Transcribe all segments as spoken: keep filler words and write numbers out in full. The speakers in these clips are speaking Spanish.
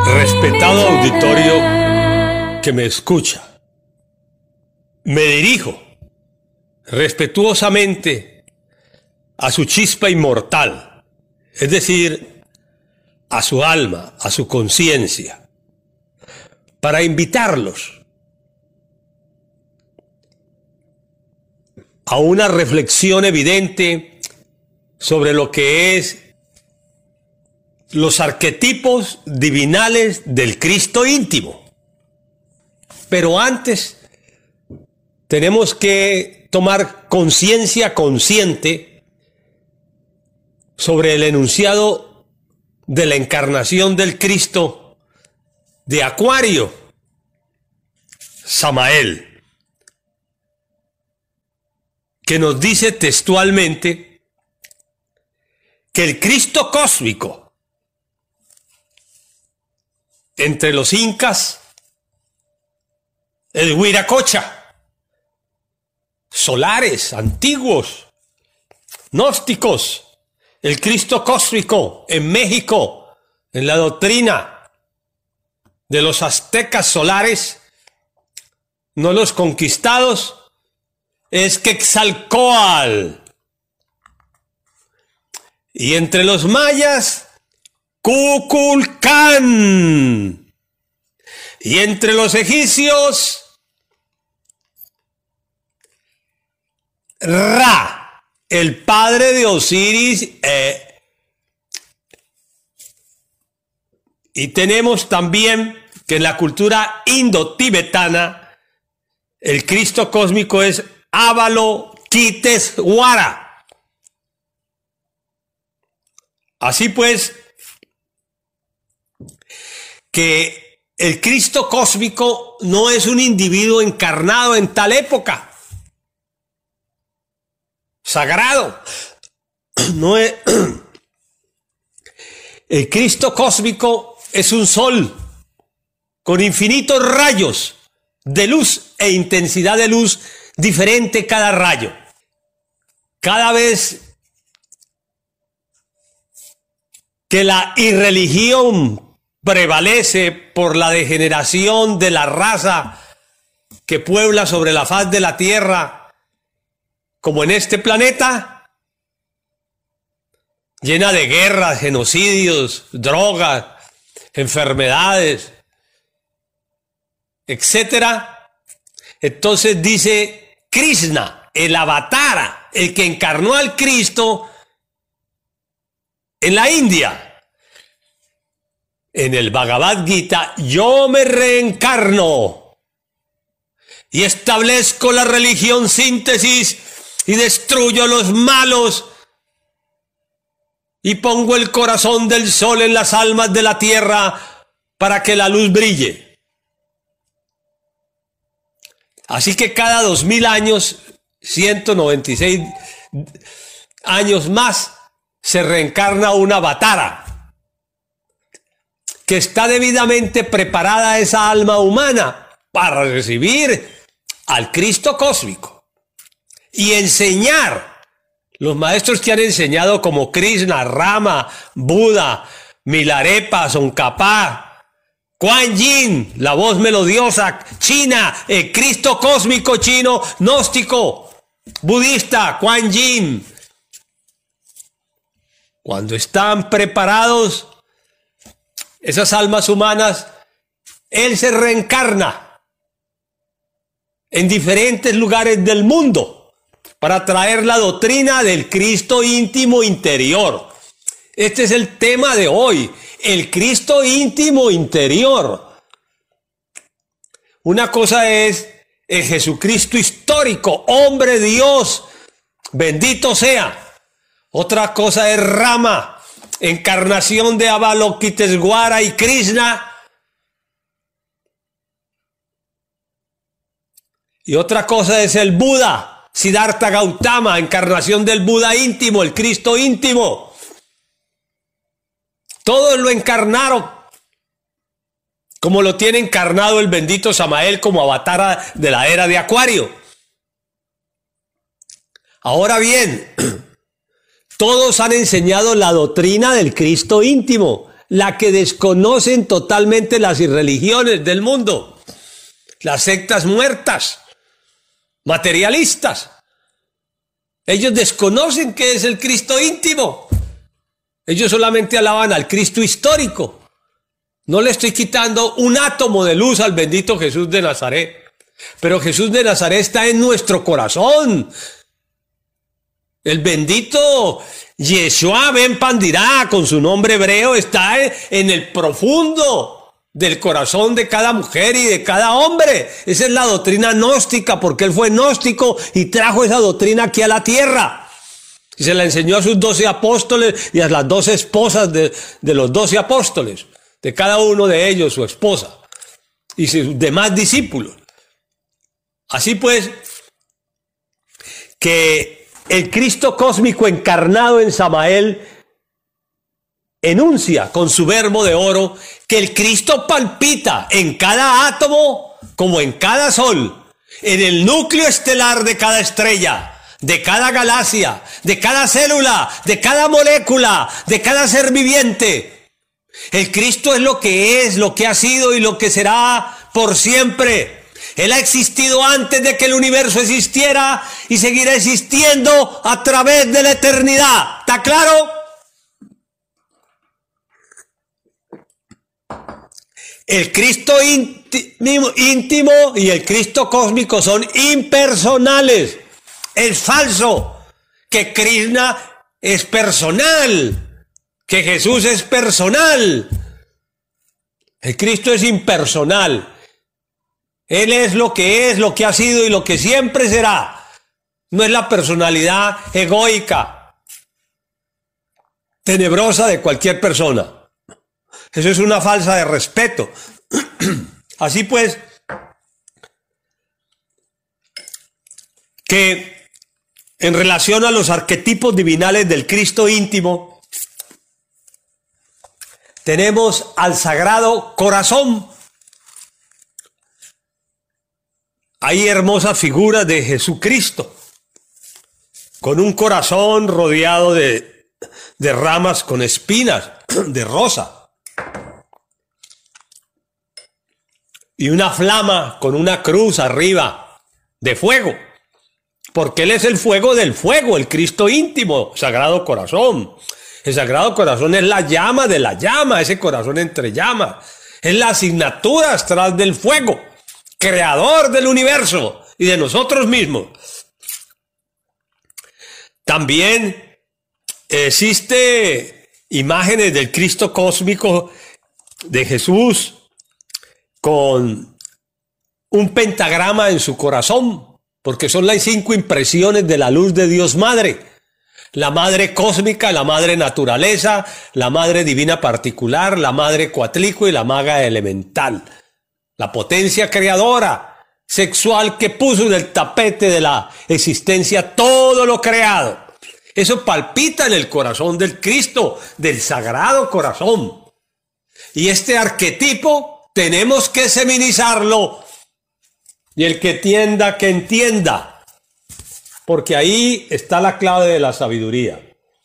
Respetado auditorio que me escucha, me dirijo respetuosamente a su chispa inmortal, es decir, a su alma, a su conciencia, para invitarlos a una reflexión evidente sobre lo que es los arquetipos divinales del Cristo íntimo. Pero antes tenemos que tomar conciencia consciente sobre el enunciado de la encarnación del Cristo de Acuario, Samael, que nos dice textualmente que el Cristo cósmico entre los incas, el Huiracocha, solares, antiguos, gnósticos, el Cristo cósmico en México, en la doctrina de los aztecas solares, no los conquistados, es Quetzalcóatl. Y entre los mayas, Kukulcán. Y entre los egipcios, Ra, el padre de Osiris. Eh. Y tenemos también que en la cultura indo-tibetana, el Cristo cósmico es Avalokitesvara. Así pues, que el Cristo cósmico no es un individuo encarnado en tal época, sagrado. No es, el Cristo cósmico es un sol con infinitos rayos de luz e intensidad de luz diferente cada rayo. Cada vez que la irreligión prevalece por la degeneración de la raza que puebla sobre la faz de la tierra, como en este planeta, llena de guerras, genocidios, drogas, enfermedades, etcétera. Entonces dice Krishna, el avatara, el que encarnó al Cristo en la India. En el Bhagavad Gita, yo me reencarno y establezco la religión síntesis y destruyo a los malos y pongo el corazón del sol en las almas de la tierra para que la luz brille. Así que cada dos mil años, ciento noventa y seis años más, se reencarna una avatara, que está debidamente preparada esa alma humana para recibir al Cristo cósmico y enseñar. Los maestros que han enseñado como Krishna, Rama, Buda, Milarepa, Tsongkhapa, Kuan Yin, la voz melodiosa china, el Cristo cósmico chino, gnóstico, budista, Kuan Yin. Cuando están preparados esas almas humanas, él se reencarna en diferentes lugares del mundo para traer la doctrina del Cristo íntimo interior. Este es el tema de hoy, el Cristo íntimo interior. Una cosa es el Jesucristo histórico, hombre Dios, bendito sea. Otra cosa es Rama, encarnación de Avalokitesvara y Krishna. Y otra cosa es el Buda, Siddhartha Gautama, encarnación del Buda íntimo, el Cristo íntimo. Todos lo encarnaron, como lo tiene encarnado el bendito Samael como avatar de la era de Acuario. Ahora bien, todos han enseñado la doctrina del Cristo íntimo, la que desconocen totalmente las irreligiones del mundo, las sectas muertas, materialistas. Ellos desconocen qué es el Cristo íntimo. Ellos solamente alaban al Cristo histórico. No le estoy quitando un átomo de luz al bendito Jesús de Nazaret. Pero Jesús de Nazaret está en nuestro corazón. El bendito Yeshua ben Pandirá, con su nombre hebreo, está en el profundo del corazón de cada mujer y de cada hombre. Esa es la doctrina gnóstica, porque él fue gnóstico y trajo esa doctrina aquí a la tierra. Y se la enseñó a sus doce apóstoles y a las doce esposas de, de los doce apóstoles. De cada uno de ellos, su esposa y sus demás discípulos. Así pues, que el Cristo cósmico encarnado en Samael enuncia con su verbo de oro que el Cristo palpita en cada átomo como en cada sol, en el núcleo estelar de cada estrella, de cada galaxia, de cada célula, de cada molécula, de cada ser viviente. El Cristo es lo que es, lo que ha sido y lo que será por siempre. Él ha existido antes de que el universo existiera y seguirá existiendo a través de la eternidad. ¿Está claro? El Cristo íntimo, íntimo y el Cristo cósmico son impersonales. Es falso que Krishna es personal, que Jesús es personal. El Cristo es impersonal. Él es lo que es, lo que ha sido y lo que siempre será. No es la personalidad egoica, tenebrosa de cualquier persona. Eso es una falsa de respeto. Así pues, que en relación a los arquetipos divinales del Cristo íntimo, tenemos al Sagrado Corazón. Hay hermosas figuras de Jesucristo, con un corazón rodeado de, de ramas con espinas de rosa. Y una flama con una cruz arriba de fuego. Porque Él es el fuego del fuego, el Cristo íntimo, Sagrado Corazón. El Sagrado Corazón es la llama de la llama, ese corazón entre llamas. Es la asignatura astral del fuego, creador del universo y de nosotros mismos. También existe imágenes del Cristo cósmico de Jesús con un pentagrama en su corazón, porque son las cinco impresiones de la luz de Dios Madre. La Madre cósmica, la Madre naturaleza, la Madre divina particular, la Madre cuatlico y la Maga elemental. La potencia creadora, sexual, que puso en el tapete de la existencia todo lo creado. Eso palpita en el corazón del Cristo, del Sagrado Corazón. Y este arquetipo tenemos que seminizarlo. Y el que entienda, que entienda. Porque ahí está la clave de la sabiduría.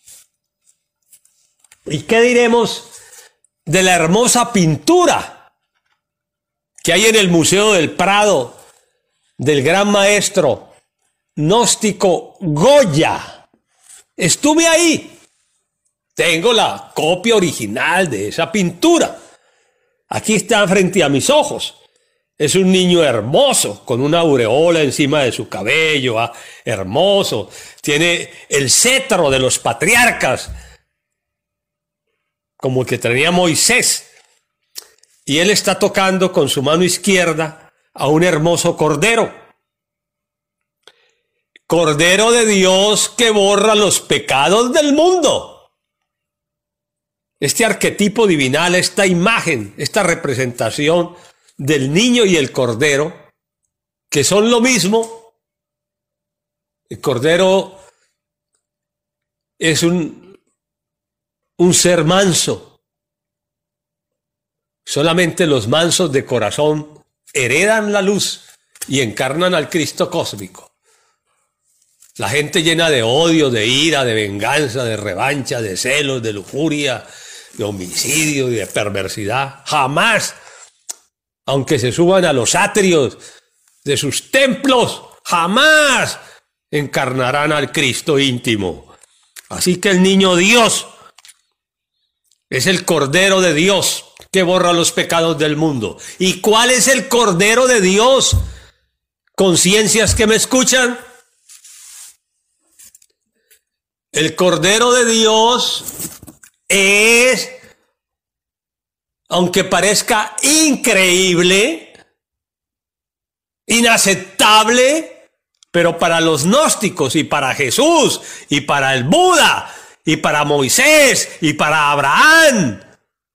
¿Y qué diremos de la hermosa pintura que hay en el Museo del Prado del gran maestro gnóstico Goya? Estuve ahí. Tengo la copia original de esa pintura. Aquí está frente a mis ojos. Es un niño hermoso, con una aureola encima de su cabello, ah, hermoso. Tiene el cetro de los patriarcas, como el que tenía Moisés. Y él está tocando con su mano izquierda a un hermoso cordero. Cordero de Dios que borra los pecados del mundo. Este arquetipo divinal, esta imagen, esta representación del niño y el cordero, que son lo mismo. El cordero es un, un ser manso. Solamente los mansos de corazón heredan la luz y encarnan al Cristo cósmico. La gente llena de odio, de ira, de venganza, de revancha, de celos, de lujuria, de homicidio y de perversidad. Jamás, aunque se suban a los atrios de sus templos, jamás encarnarán al Cristo íntimo. Así que el niño Dios es el Cordero de Dios que borra los pecados del mundo. ¿Y cuál es el Cordero de Dios? Conciencias que me escuchan. El Cordero de Dios es, aunque parezca increíble, inaceptable, pero para los gnósticos y para Jesús y para el Buda y para Moisés y para Abraham,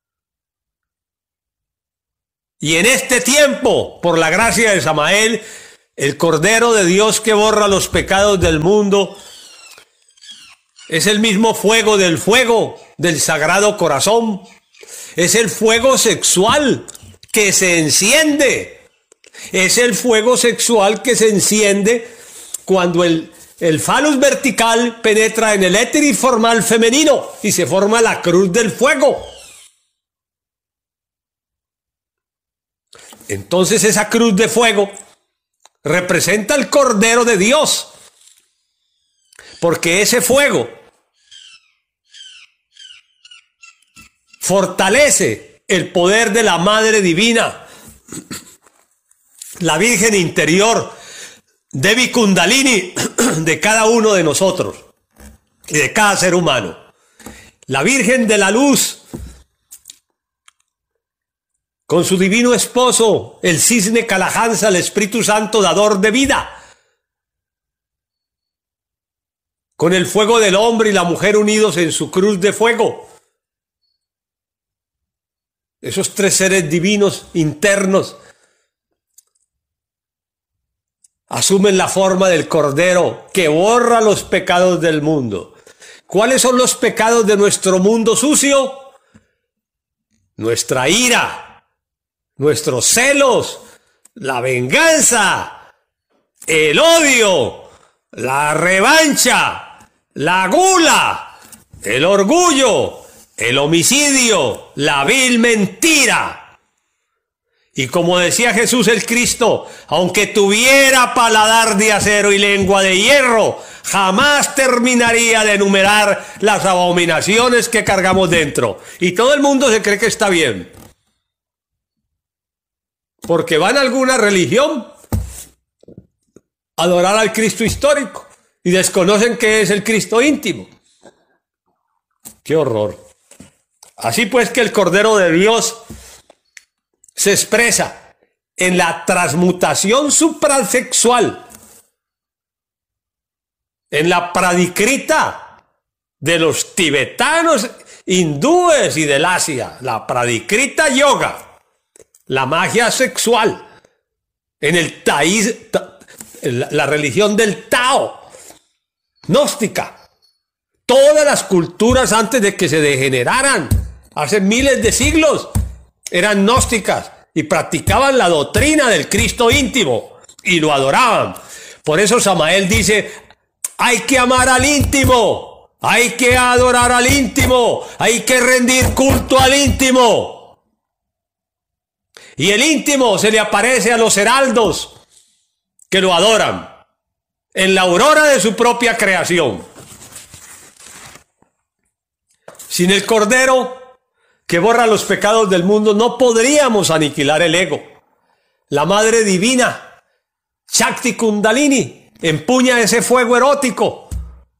y en este tiempo, por la gracia de Samael, el Cordero de Dios que borra los pecados del mundo es el mismo fuego del fuego del Sagrado Corazón. Es el fuego sexual que se enciende. Es el fuego sexual que se enciende cuando el, el falus vertical penetra en el éter formal femenino y se forma la cruz del fuego. Entonces esa cruz de fuego representa el Cordero de Dios, porque ese fuego fortalece el poder de la Madre Divina, la Virgen interior, Devi Kundalini, de cada uno de nosotros y de cada ser humano. La Virgen de la Luz, con su divino esposo, el cisne Kalahansa, el Espíritu Santo, dador de vida. Con el fuego del hombre y la mujer unidos en su cruz de fuego. Esos tres seres divinos internos asumen la forma del Cordero que borra los pecados del mundo. ¿Cuáles son los pecados de nuestro mundo sucio? Nuestra ira, nuestros celos, la venganza, el odio, la revancha, la gula, el orgullo, el homicidio, la vil mentira. Y como decía Jesús el Cristo, aunque tuviera paladar de acero y lengua de hierro, jamás terminaría de enumerar las abominaciones que cargamos dentro. Y todo el mundo se cree que está bien, porque van a alguna religión a adorar al Cristo histórico y desconocen qué es el Cristo íntimo. ¡Qué horror! Así pues que el Cordero de Dios se expresa en la transmutación suprasexual, en la pradikrita de los tibetanos, hindúes y del Asia, la pradikrita yoga, la magia sexual, en el taís, ta, la, la religión del Tao, gnóstica. Todas las culturas antes de que se degeneraran, hace miles de siglos, eran gnósticas y practicaban la doctrina del Cristo íntimo y lo adoraban. Por eso Samael dice, hay que amar al íntimo, hay que adorar al íntimo, hay que rendir culto al íntimo. Y el íntimo se le aparece a los heraldos que lo adoran en la aurora de su propia creación. Sin el Cordero que borra los pecados del mundo, no podríamos aniquilar el ego. La Madre Divina, Shakti Kundalini, empuña ese fuego erótico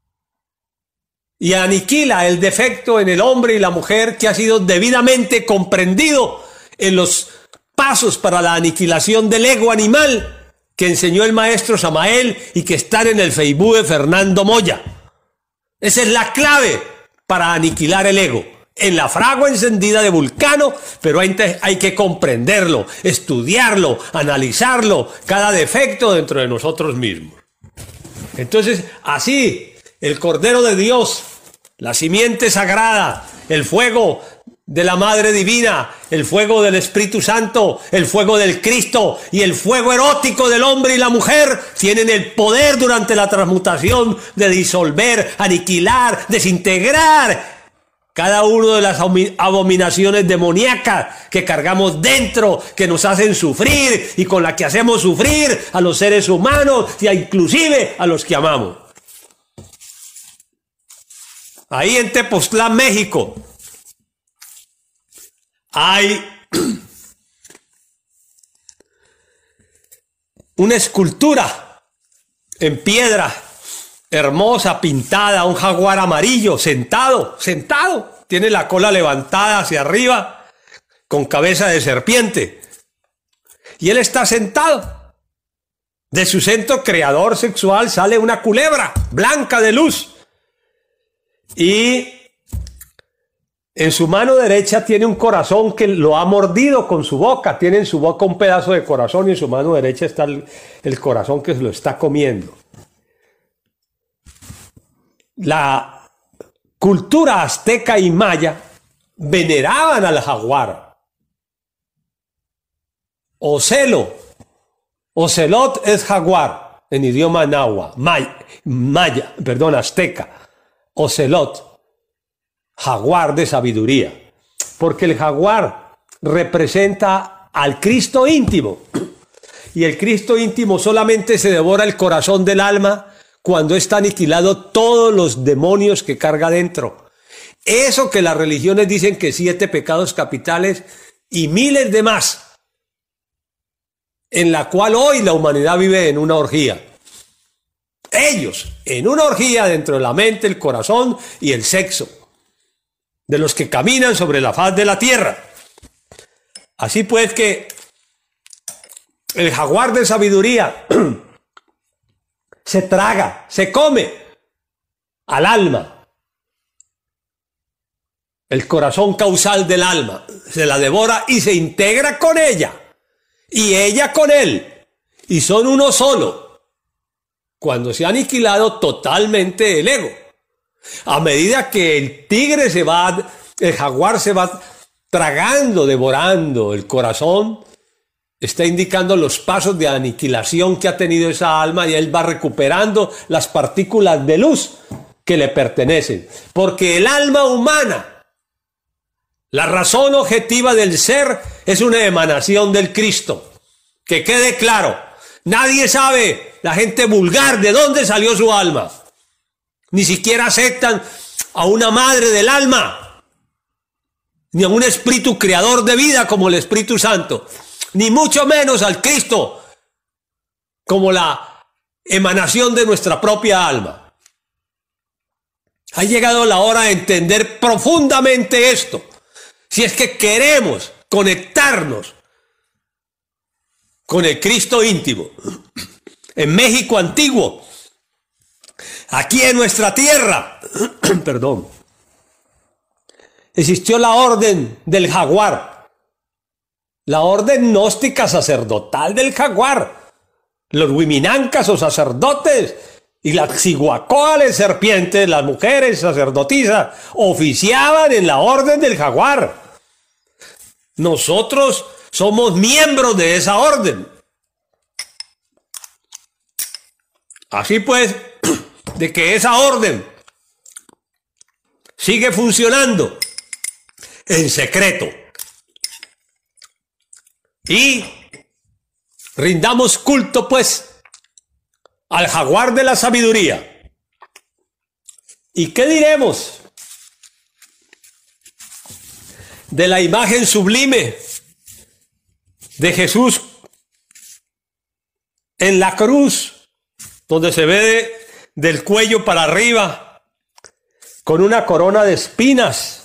y aniquila el defecto en el hombre y la mujer que ha sido debidamente comprendido en los pasos para la aniquilación del ego animal que enseñó el maestro Samael y que están en el Facebook de Fernando Moya. Esa es la clave para aniquilar el ego, en la fragua encendida de Vulcano, pero hay, hay que comprenderlo, estudiarlo, analizarlo, cada defecto dentro de nosotros mismos. Entonces, así, el Cordero de Dios, la simiente sagrada, el fuego de la Madre Divina, el fuego del Espíritu Santo, el fuego del Cristo y el fuego erótico del hombre y la mujer tienen el poder durante la transmutación de disolver, aniquilar, desintegrar cada una de las abominaciones demoníacas que cargamos dentro, que nos hacen sufrir y con la que hacemos sufrir a los seres humanos y a inclusive a los que amamos. Ahí en Tepoztlán, México, hay una escultura en piedra hermosa, pintada, un jaguar amarillo, sentado, sentado, tiene la cola levantada hacia arriba, con cabeza de serpiente, y él está sentado. De su centro creador sexual sale una culebra blanca de luz, y en su mano derecha tiene un corazón que lo ha mordido con su boca, tiene en su boca un pedazo de corazón y en su mano derecha está el, el corazón que se lo está comiendo. La cultura azteca y maya veneraban al jaguar. Ocelo, ocelot es jaguar en idioma náhuatl, maya, maya, perdón, azteca. Ocelot, jaguar de sabiduría, porque el jaguar representa al Cristo íntimo, y el Cristo íntimo solamente se devora el corazón del alma cuando está aniquilado todos los demonios que carga dentro. Eso que las religiones dicen que siete pecados capitales y miles de más, en la cual hoy la humanidad vive en una orgía. Ellos, en una orgía dentro de la mente, el corazón y el sexo, de los que caminan sobre la faz de la tierra. Así pues que el jaguar de sabiduría se traga, se come al alma, el corazón causal del alma, se la devora y se integra con ella, y ella con él, y son uno solo, cuando se ha aniquilado totalmente el ego. A medida que el tigre se va, el jaguar se va tragando, devorando el corazón, está indicando los pasos de aniquilación que ha tenido esa alma, y él va recuperando las partículas de luz que le pertenecen. Porque el alma humana, la razón objetiva del ser, es una emanación del Cristo. Que quede claro, nadie sabe, la gente vulgar, de dónde salió su alma. Ni siquiera aceptan a una madre del alma, ni a un espíritu creador de vida como el Espíritu Santo, ni mucho menos al Cristo como la emanación de nuestra propia alma. Ha llegado la hora de entender profundamente esto, si es que queremos conectarnos con el Cristo íntimo. En México antiguo, aquí en nuestra tierra, perdón, existió la orden del jaguar, la orden gnóstica sacerdotal del jaguar. Los huiminancas o sacerdotes y las xihuacóales serpientes, las mujeres sacerdotisas, oficiaban en la orden del jaguar. Nosotros somos miembros de esa orden. Así pues, de que esa orden sigue funcionando en secreto. Y rindamos culto, pues, al jaguar de la sabiduría. ¿Y qué diremos de la imagen sublime de Jesús en la cruz, donde se ve de, del cuello para arriba con una corona de espinas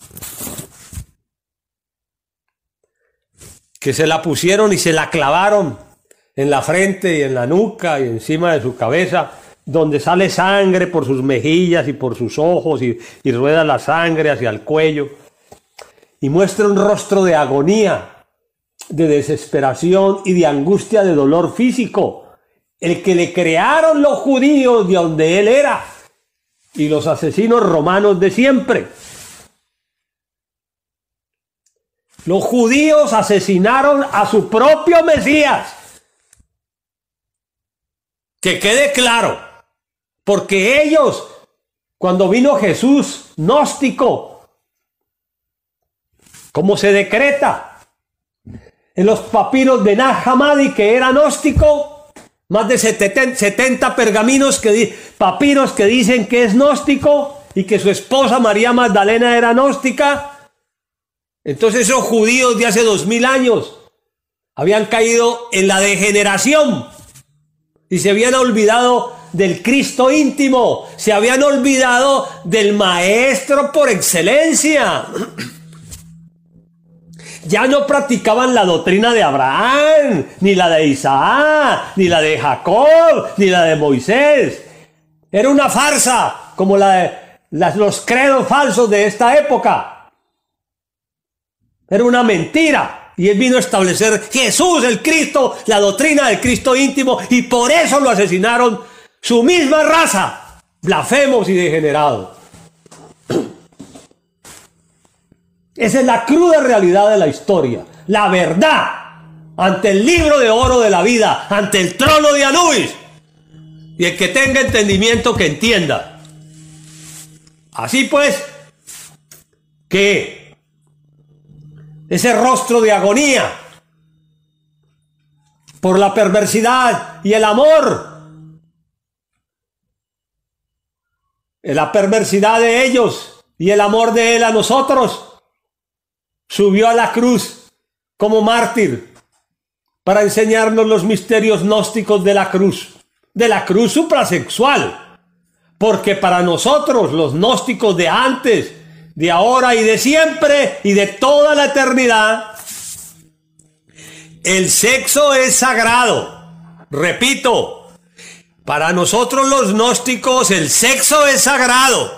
que se la pusieron y se la clavaron en la frente y en la nuca y encima de su cabeza, donde sale sangre por sus mejillas y por sus ojos y, y rueda la sangre hacia el cuello, y muestra un rostro de agonía, de desesperación y de angustia, de dolor físico, el que le crearon los judíos de donde él era y los asesinos romanos de siempre. Los judíos asesinaron a su propio Mesías. Que quede claro, porque ellos, cuando vino Jesús gnóstico, como se decreta en los papiros de Nag Hammadi, que era gnóstico, más de setenta pergaminos, que, papiros que dicen que es gnóstico y que su esposa María Magdalena era gnóstica. Entonces esos judíos de hace dos mil años habían caído en la degeneración y se habían olvidado del Cristo íntimo, se habían olvidado del maestro por excelencia. Ya no practicaban la doctrina de Abraham, ni la de Isaac, ni la de Jacob, ni la de Moisés. Era una farsa, como la de las, los credos falsos de esta época. Era una mentira. Y él vino a establecer Jesús el Cristo, la doctrina del Cristo íntimo, y por eso lo asesinaron su misma raza, blasfemos y degenerados. Esa es la cruda realidad de la historia, la verdad, ante el libro de oro de la vida, ante el trono de Anubis. Y el que tenga entendimiento, que entienda. Así pues, que ese rostro de agonía por la perversidad y el amor, la perversidad de ellos y el amor de él a nosotros, subió a la cruz como mártir para enseñarnos los misterios gnósticos de la cruz, de la cruz suprasexual, porque para nosotros los gnósticos de antes, de ahora y de siempre y de toda la eternidad, el sexo es sagrado. Repito, para nosotros los gnósticos el sexo es sagrado.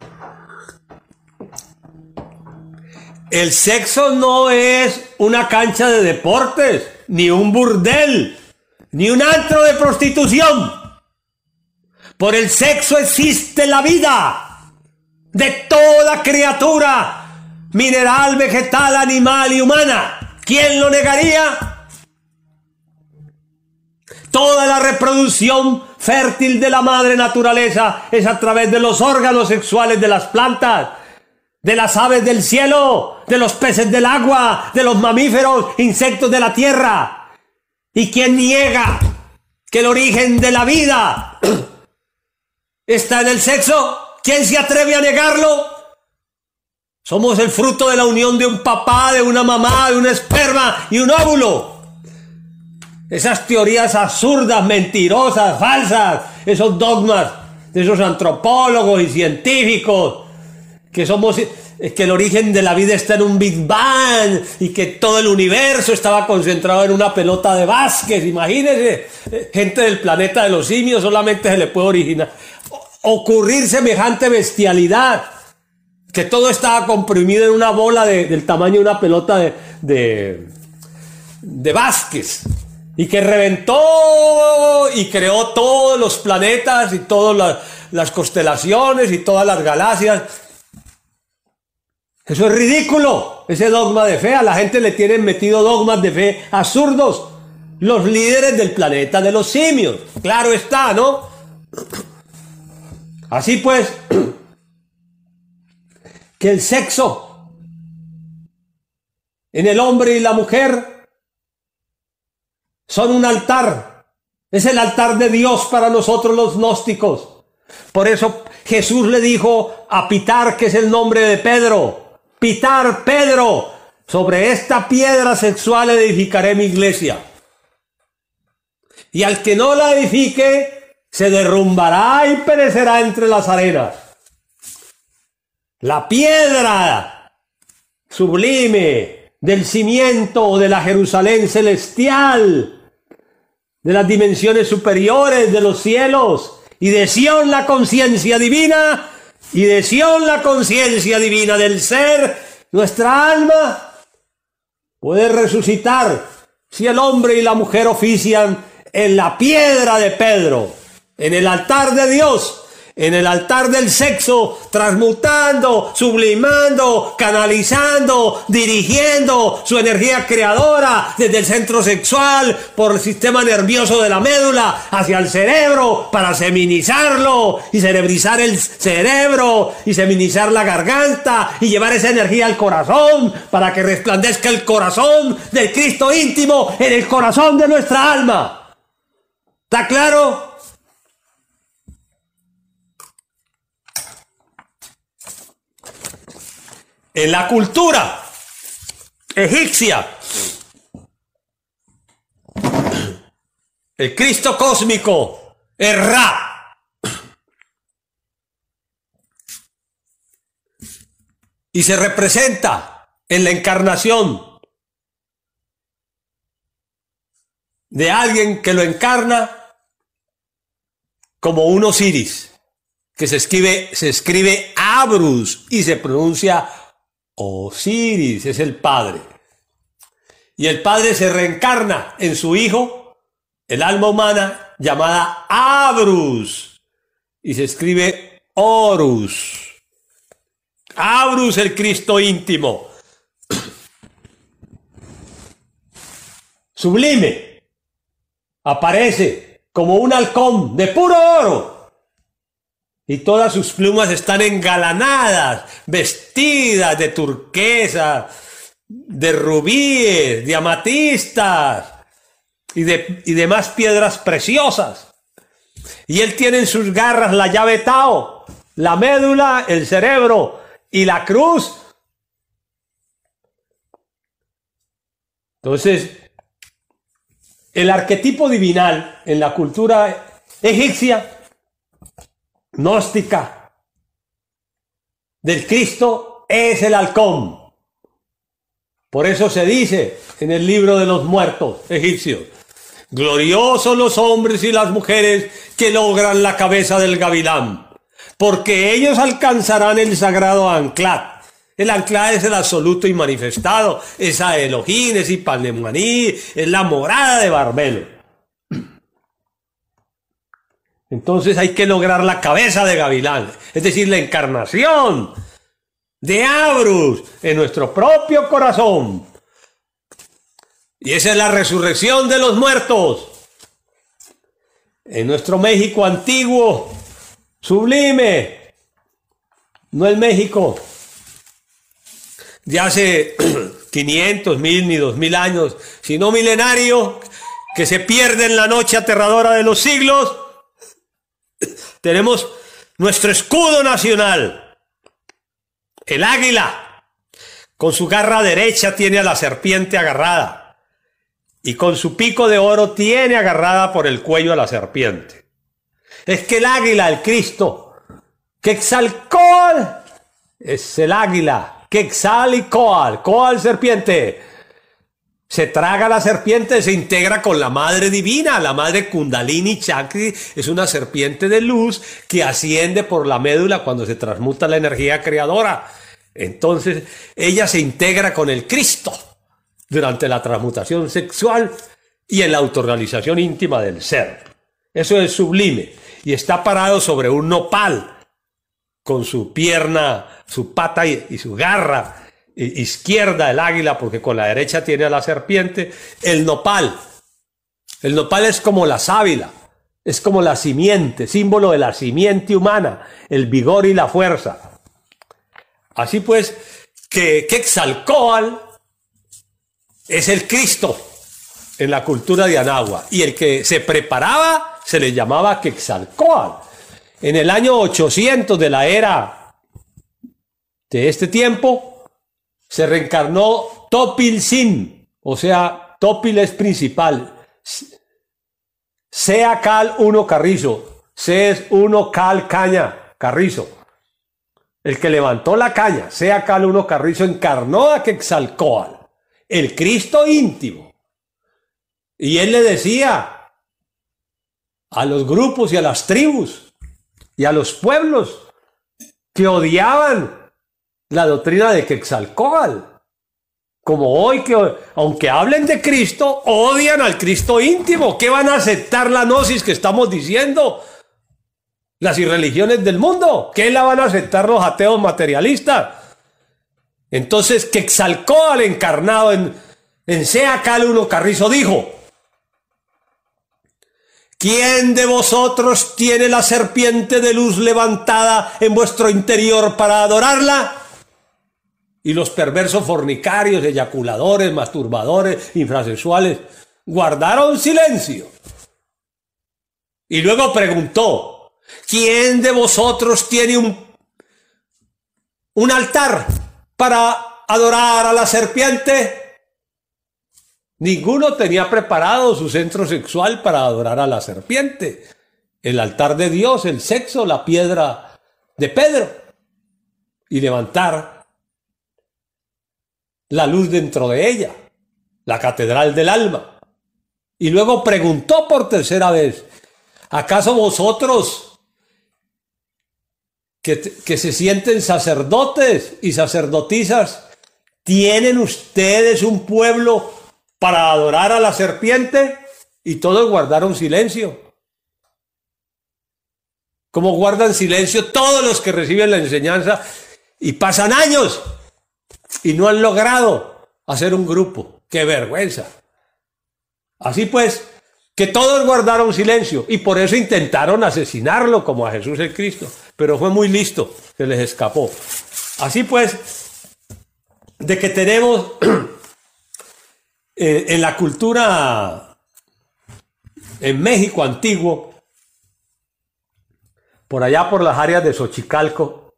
El sexo no es una cancha de deportes, ni un burdel, ni un antro de prostitución. Por el sexo existe la vida de toda criatura, mineral, vegetal, animal y humana. ¿Quién lo negaría? Toda la reproducción fértil de la madre naturaleza es a través de los órganos sexuales de las plantas, de las aves del cielo, de los peces del agua, de los mamíferos, insectos de la tierra. ¿Y quién niega que el origen de la vida está en el sexo? ¿Quién se atreve a negarlo? Somos el fruto de la unión de un papá, de una mamá, de un esperma y un óvulo. Esas teorías absurdas, mentirosas, falsas, esos dogmas de esos antropólogos y científicos, que somos, que el origen de la vida está en un Big Bang y que todo el universo estaba concentrado en una pelota de básquet. Imagínense, gente del planeta de los simios solamente se le puede originar, ocurrir semejante bestialidad, que todo estaba comprimido en una bola de, del tamaño de una pelota de, de, de básquet, y que reventó y creó todos los planetas y todas las, las constelaciones y todas las galaxias. Eso es ridículo, ese dogma de fe. A la gente le tienen metido dogmas de fe absurdos los líderes del planeta de los simios. Claro está, ¿no? Así pues, que el sexo en el hombre y la mujer son un altar. Es el altar de Dios para nosotros los gnósticos. Por eso Jesús le dijo a Pitar, que es el nombre de Pedro: Pitar, Pedro, sobre esta piedra sexual edificaré mi iglesia. Y al que no la edifique, se derrumbará y perecerá entre las arenas. La piedra sublime del cimiento de la Jerusalén celestial, de las dimensiones superiores de los cielos, y de Sión la conciencia divina, y de Sión la conciencia divina del ser, nuestra alma puede resucitar si el hombre y la mujer ofician en la piedra de Pedro, en el altar de Dios, en el altar del sexo, transmutando, sublimando, canalizando, dirigiendo su energía creadora desde el centro sexual por el sistema nervioso de la médula hacia el cerebro para seminizarlo y cerebrizar el cerebro y seminizar la garganta y llevar esa energía al corazón para que resplandezca el corazón del Cristo íntimo en el corazón de nuestra alma. ¿Está claro? En la cultura egipcia, el Cristo cósmico es Ra. Y se representa en la encarnación de alguien que lo encarna como un Osiris, que se escribe, se escribe Abrus y se pronuncia Osiris, es el Padre. Y el Padre se reencarna en su Hijo, el alma humana, llamada Abrus, y se escribe Horus. Abrus, el Cristo íntimo. Sublime. Aparece como un halcón de puro oro. Y todas sus plumas están engalanadas, vestidas de turquesa, de rubíes, de amatistas y, de, y demás piedras preciosas. Y él tiene en sus garras la llave Tao, la médula, el cerebro y la cruz. Entonces, el arquetipo divinal en la cultura egipcia gnóstica del Cristo es el halcón. Por eso se dice en el libro de los muertos egipcios: gloriosos los hombres y las mujeres que logran la cabeza del gavilán, porque ellos alcanzarán el sagrado Anclat. El Anclat es el absoluto y manifestado, es a Elohim, es Ipanemaní, es la morada de Barbelo. Entonces hay que lograr la cabeza de gavilán, es decir, la encarnación de Abrus en nuestro propio corazón. Y esa es la resurrección de los muertos. En nuestro México antiguo, sublime, no el México de hace quinientos, mil ni dos mil años, sino milenario, que se pierde en la noche aterradora de los siglos. Tenemos nuestro escudo nacional, el águila. Con su garra derecha tiene a la serpiente agarrada y con su pico de oro tiene agarrada por el cuello a la serpiente. Es que el águila, el Cristo, Quetzalcóatl, es el águila, Quetzalcóatl, Coal serpiente. Se traga la serpiente, se integra con la madre divina, la madre Kundalini Chakri, es una serpiente de luz que asciende por la médula cuando se transmuta la energía creadora. Entonces ella se integra con el Cristo durante la transmutación sexual y en la autorrealización íntima del ser. Eso es sublime. Y está parado sobre un nopal con su pierna, su pata y, y su garra izquierda el águila, porque con la derecha tiene a la serpiente. El nopal, el nopal es como la sábila, es como la simiente, símbolo de la simiente humana, el vigor y la fuerza. Así pues, que Quetzalcóatl es el Cristo en la cultura de Anáhuac, y el que se preparaba se le llamaba Quetzalcóatl. En el año ochocientos de la era de este tiempo, se reencarnó Topil-Sin, o sea, Topil es principal. Sea Cal uno Carrizo, Se es uno Cal Caña Carrizo. El que levantó la caña, Sea Cal uno Carrizo, encarnó a Quetzalcóatl, el Cristo íntimo. Y él le decía a los grupos y a las tribus y a los pueblos que odiaban la doctrina de Quetzalcóatl, como hoy, que aunque hablen de Cristo, odian al Cristo íntimo. ¿Qué van a aceptar la gnosis que estamos diciendo? las irreligiones del mundo. ¿Qué la van a aceptar los ateos materialistas? Entonces Quetzalcóatl encarnado en, en Sea Cal uno Carrizo dijo: ¿quién de vosotros tiene la serpiente de luz levantada en vuestro interior para adorarla? Y los perversos fornicarios, eyaculadores, masturbadores, infrasexuales guardaron silencio. Y luego preguntó: ¿quién de vosotros tiene un, un altar para adorar a la serpiente? Ninguno tenía preparado su centro sexual para adorar a la serpiente. El altar de Dios, el sexo, la piedra de Pedro. Y levantar la luz dentro de ella, la catedral del alma. Y luego preguntó por tercera vez: ¿acaso vosotros que, que se sienten sacerdotes y sacerdotisas, tienen ustedes un pueblo para adorar a la serpiente? Y todos guardaron silencio. Como guardan silencio todos los que reciben la enseñanza y pasan años y no han logrado hacer un grupo. ¡Qué vergüenza! Así pues, que todos guardaron silencio y por eso intentaron asesinarlo como a Jesús el Cristo, pero fue muy listo, se les escapó. Así pues, de que tenemos eh, en la cultura en México antiguo, por allá por las áreas de Xochicalco,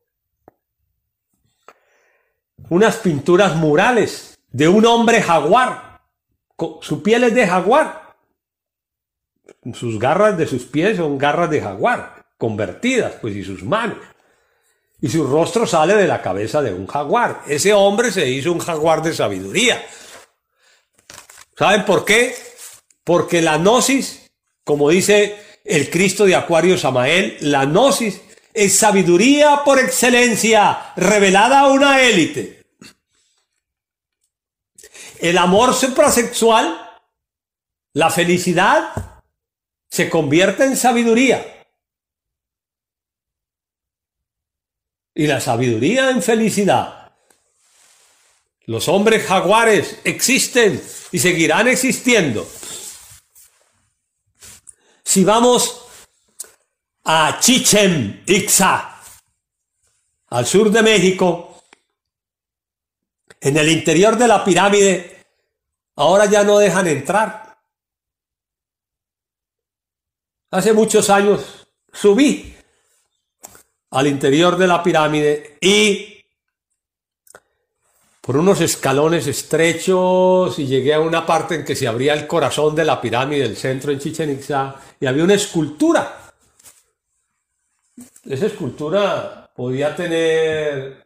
unas pinturas murales de un hombre jaguar, su piel es de jaguar, sus garras de sus pies son garras de jaguar, convertidas, pues, y sus manos. Y su rostro sale de la cabeza de un jaguar. Ese hombre se hizo un jaguar de sabiduría. ¿Saben por qué? Porque la gnosis, como dice el Cristo de Acuario Samael, la gnosis es sabiduría por excelencia, revelada a una élite. El amor suprasexual, la felicidad, se convierte en sabiduría. Y la sabiduría en felicidad. Los hombres jaguares existen y seguirán existiendo. Si vamos a Chichén Itzá, al sur de México, en el interior de la pirámide, ahora ya no dejan entrar. Hace muchos años subí al interior de la pirámide y por unos escalones estrechos y llegué a una parte en que se abría el corazón de la pirámide, el centro en Chichén Itzá, y había una escultura. Esa escultura podía tener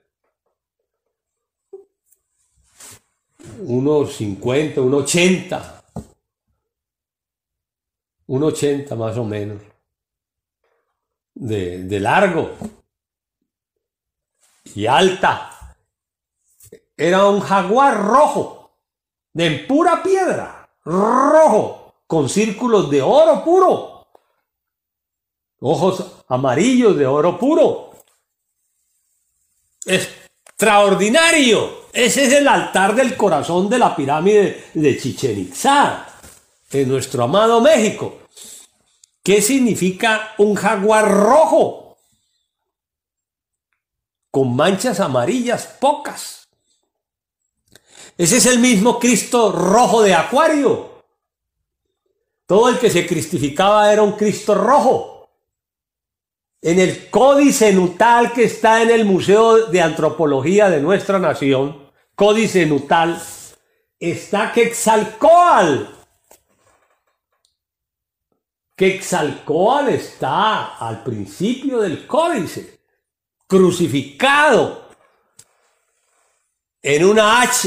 unos cincuenta, unos ochenta. Un ochenta más o menos de, de largo y alta. Era un jaguar rojo, de pura piedra, rojo, con círculos de oro puro, ojos amarillos de oro puro. Extraordinario. Ese es el altar del corazón de la pirámide de Chichén Itzá, en nuestro amado México. ¿Qué significa un jaguar rojo? Con manchas amarillas pocas. Ese es el mismo Cristo rojo de Acuario. Todo el que se cristificaba era un Cristo rojo. En el códice nutal que está en el Museo de Antropología de nuestra nación, códice nutal, está Quetzalcóatl. Quetzalcóatl está al principio del códice, crucificado en una H,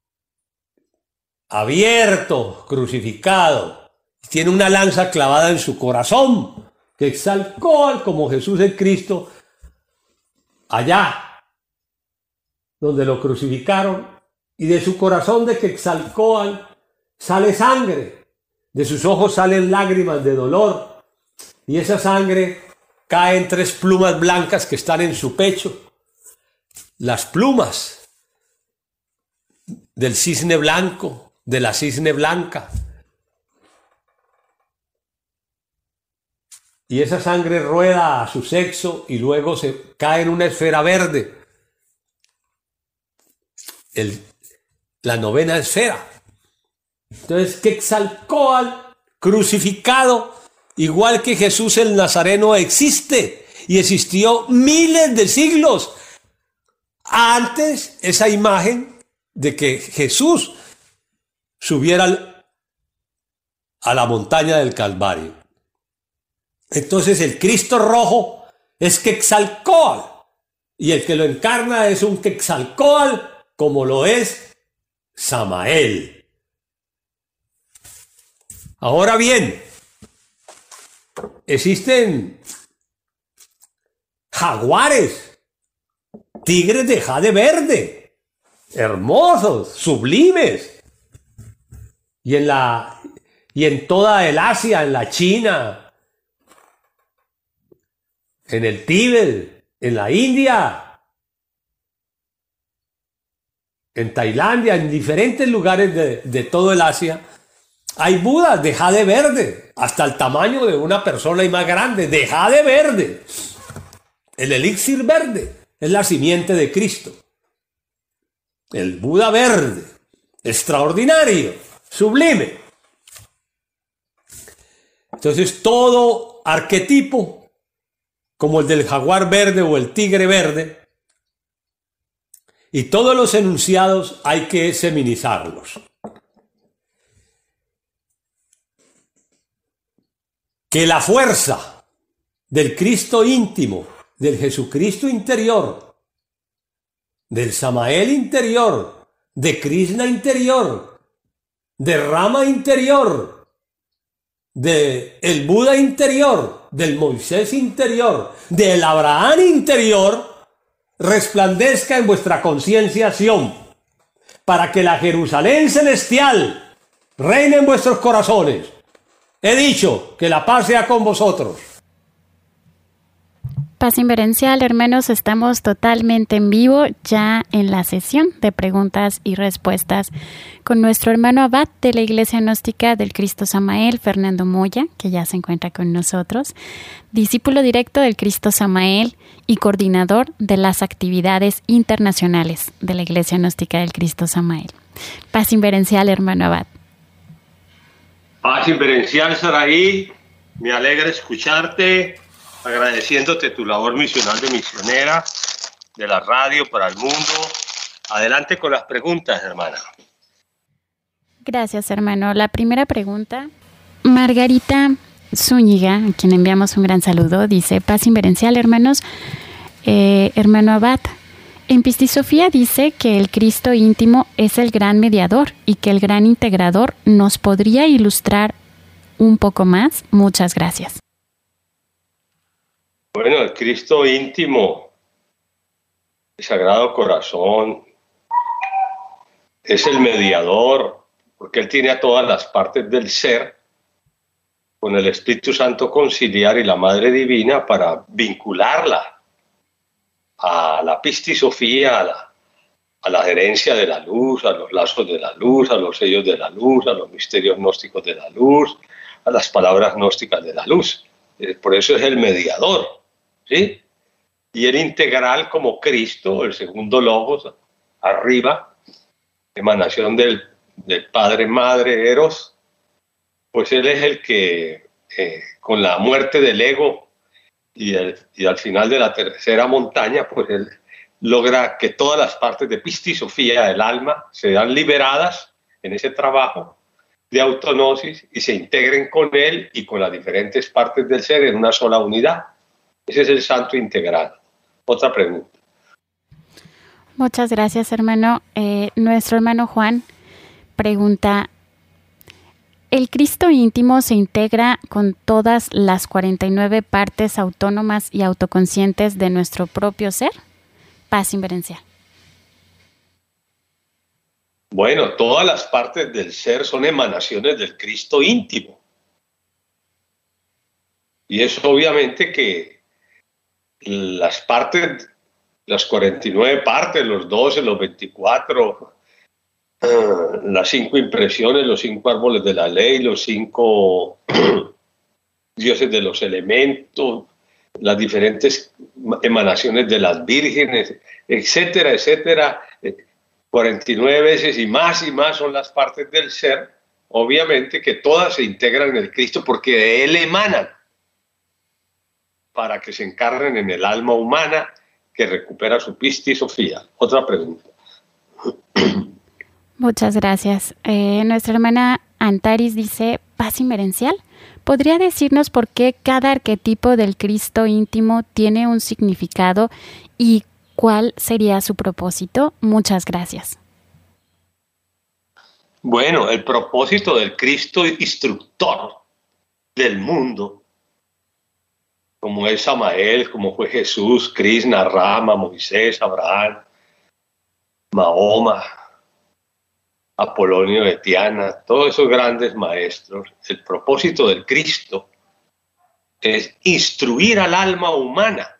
abierto, crucificado, tiene una lanza clavada en su corazón. Quetzalcóatl, como Jesús el Cristo, allá donde lo crucificaron, y de su corazón de Quetzalcóatl sale sangre. De sus ojos salen lágrimas de dolor y esa sangre caen tres plumas blancas que están en su pecho. Las plumas del cisne blanco, de la cisne blanca. Y esa sangre rueda a su sexo y luego se cae en una esfera verde. El, la novena esfera. Entonces, Quetzalcóatl crucificado, igual que Jesús el Nazareno, existe y existió miles de siglos antes esa imagen de que Jesús subiera a la montaña del Calvario. Entonces el Cristo rojo es Quetzalcóatl y el que lo encarna es un Quetzalcóatl como lo es Samael. Ahora bien, existen jaguares, tigres de jade verde, hermosos, sublimes. Y en la y en toda el Asia, en la China, en el Tíbet, en la India, en Tailandia, en diferentes lugares de, de todo el Asia, hay budas de jade verde, hasta el tamaño de una persona y más grande, de jade verde. El elixir verde es la simiente de Cristo. El Buda verde, extraordinario, sublime. Entonces todo arquetipo, como el del jaguar verde o el tigre verde, y todos los enunciados hay que seminizarlos. Que la fuerza del Cristo íntimo, del Jesucristo interior, del Samael interior, de Krishna interior, de Rama interior, de el Buda interior, del Moisés interior, del Abraham interior, resplandezca en vuestra conciencia Sión, para que la Jerusalén celestial reine en vuestros corazones. He dicho que la paz sea con vosotros. Paz Inverencial, hermanos, estamos totalmente en vivo ya en la sesión de preguntas y respuestas con nuestro hermano abad de la Iglesia Gnóstica del Cristo Samael, Fernando Moya, que ya se encuentra con nosotros, discípulo directo del Cristo Samael y coordinador de las actividades internacionales de la Iglesia Gnóstica del Cristo Samael. Paz Inverencial, hermano abad. Paz Inverencial, Saraí, me alegra escucharte, agradeciéndote tu labor misional de misionera de la radio para el mundo. Adelante con las preguntas, hermana. Gracias, hermano. La primera pregunta, Margarita Zúñiga, a quien enviamos un gran saludo, dice: Paz Inverencial, hermanos. Eh, hermano abad, en Pistisofía dice que el Cristo íntimo es el gran mediador y que el gran integrador. ¿Nos podría ilustrar un poco más? Muchas gracias. Bueno, el Cristo íntimo, el Sagrado Corazón, es el mediador, porque Él tiene a todas las partes del ser, con el Espíritu Santo conciliar y la Madre Divina para vincularla a la pistisofía, a la, a la herencia de la luz, a los lazos de la luz, a los sellos de la luz, a los misterios gnósticos de la luz, a las palabras gnósticas de la luz. Por eso es el mediador, ¿sí? Y el integral como Cristo, el segundo logos, arriba, emanación del, del Padre, Madre, Eros, pues Él es el que, eh, con la muerte del ego, Y, el, y al final de la tercera montaña, pues Él logra que todas las partes de pistisofía del alma sean liberadas en ese trabajo de autognosis y se integren con Él y con las diferentes partes del ser en una sola unidad. Ese es el santo integral. Otra pregunta. Muchas gracias, hermano. Eh, nuestro hermano Juan pregunta: ¿el Cristo íntimo se integra con todas las cuarenta y nueve partes autónomas y autoconscientes de nuestro propio ser? Paz Inverencial. Bueno, todas las partes del ser son emanaciones del Cristo íntimo. Y es obviamente que las partes, las cuarenta y nueve partes, los doce, los veinticuatro, uh, las cinco impresiones, los cinco árboles de la ley, los cinco dioses de los elementos, las diferentes emanaciones de las vírgenes, etcétera, etcétera. cuarenta y nueve veces y más y más son las partes del ser, obviamente que todas se integran en el Cristo porque de Él emanan para que se encarnen en el alma humana que recupera su pista y Sofía. Otra pregunta. Muchas gracias. Eh, nuestra hermana Antaris dice, paz inmerencial. ¿Podría decirnos por qué cada arquetipo del Cristo íntimo tiene un significado y cuál sería su propósito? Muchas gracias. Bueno, el propósito del Cristo instructor del mundo, como es Samael, como fue Jesús, Krishna, Rama, Moisés, Abraham, Mahoma, Apolonio de Tiana, todos esos grandes maestros, el propósito del Cristo es instruir al alma humana